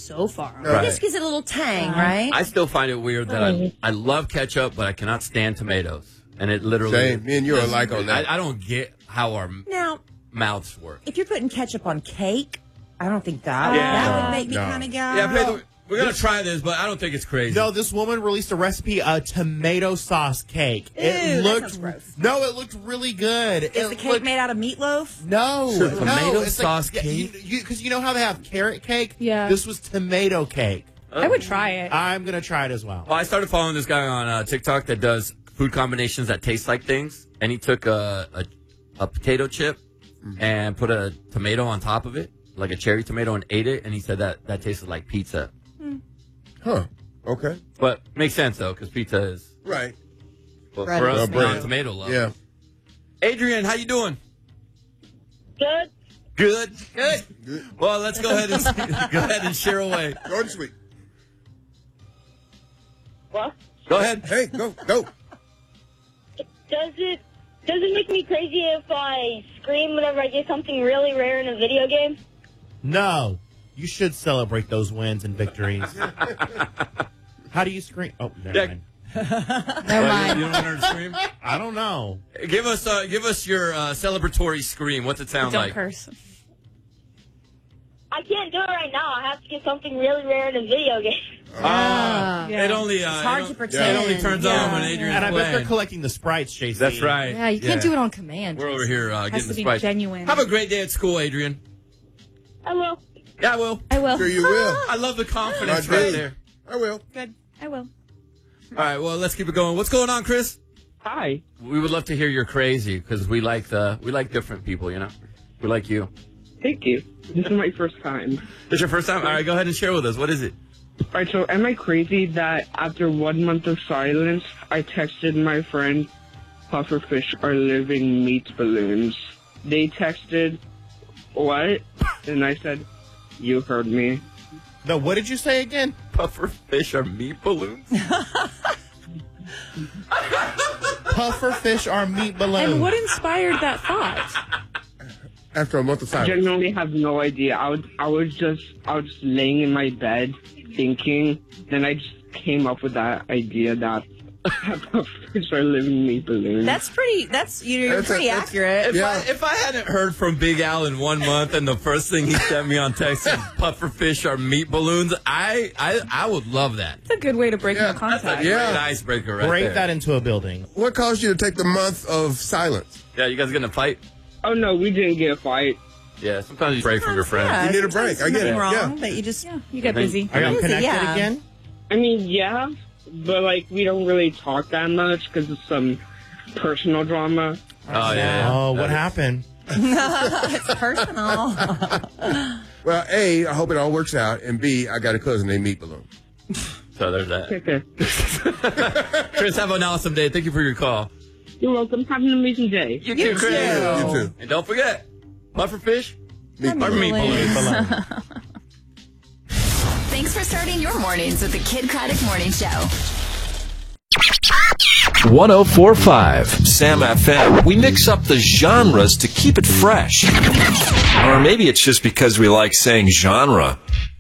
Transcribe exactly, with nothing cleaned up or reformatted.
so far. Right. This gives it a little tang, right? I still find it weird that I I love ketchup, but I cannot stand tomatoes. And it literally... Same. Me and you are alike on that. I, I don't get how our Now, mouths work. if you're putting ketchup on cake, I don't think that, Yeah. that would make me No. kind of go. Yeah, Pedro, we're going to try this, but I don't think it's crazy. No, this woman released a recipe, a tomato sauce cake. Ew, it that looked sounds gross. no, it looked really good. Is it the cake looked, made out of meatloaf? No, Sure, no, tomato it's sauce like, cake? Because you, because you know how they have carrot cake. Yeah. This was tomato cake. I would try it. I'm gonna try it as well. Well, I started following this guy on uh, TikTok that does food combinations that taste like things, and he took a a, a potato chip and put a tomato on top of it, like a cherry tomato, and ate it, and he said that that tasted like pizza. Huh. Okay. But makes sense though, because pizza is Right. well, Bread for is us bread. non-tomato love. Yeah. Adrian, how you doing? Good. Good. Good. Good. Well, let's go ahead and go ahead and share away. Short and sweet. What? Go ahead. Hey, go, go. Does it does it make me crazy if I scream whenever I get something really rare in a video game? No, you should celebrate those wins and victories. How do you scream? Oh, never Yeah. mind. Never You mind. don't want her to scream? I don't know. Give us uh, give us your uh, celebratory scream. What's it sound Don't like? curse. I can't do it right now. I have to get something really rare in a video game. Ah, Yeah. It only uh, It's hard it to don't- pretend. It only turns Yeah. on when Adrian's And I bet they're playing. collecting the sprites, J C. That's right. Yeah, you can't do it on command. We're over here uh, Has getting to the be spice. genuine. Have a great day at school, Adrian. I will. Yeah, I will. I will. Sure you will. I love the confidence I right do. there. I will. Good. I will. All right, well, let's keep it going. What's going on, Chris? Hi. We would love to hear you're crazy because we like the we like different people, you know. We like you. Thank you. This is my first time. It's your first time. All right, go ahead and share with us. What is it? All right, so am I crazy that after one month of silence, I texted my friend, pufferfish are living meat balloons. They texted, what? And I said, you heard me. No, what did you say again? Puffer fish are meat balloons. Puffer fish are meat balloons. And what inspired that thought? After a month of I silence. genuinely have no idea. I was, I was just, I was just laying in my bed thinking, then I just came up with that idea that pufferfish are living meat balloons. That's pretty, that's, you're That's a- pretty that's- accurate. If Yeah. I if I hadn't heard from Big Al in one month and the first thing he sent me on text is puffer fish are meat balloons, I I, I would love that. It's a good way to break Yeah, no contact. That's a Yeah. great icebreaker right Break there. that into a building. What caused you to take the month of silence? Yeah, you guys gonna fight? Oh no, we didn't get a fight. Yeah, sometimes you break from your friends. Yeah, You need a sometimes break. I get nothing it. wrong, Yeah. but you just, Yeah, you get busy. Are you Busy, connected yeah. again? I mean, yeah, but like we don't really talk that much because of some personal drama. Oh yeah. yeah. Oh, what That is- happened? it's personal. Well, A, I hope it all works out, and B, I got a cousin named Meat Balloon. So there's that. Okay. Chris, have an awesome day. Thank you for your call. You're welcome. Have an amazing day. You too, Chris. You too. And don't forget, pufferfish Meat are Balloon. meat balloons. Thanks for starting your mornings with the Kid Craddock Morning Show. one oh four point five Sam F M. We mix up the genres to keep it fresh. Or maybe it's just because we like saying genre.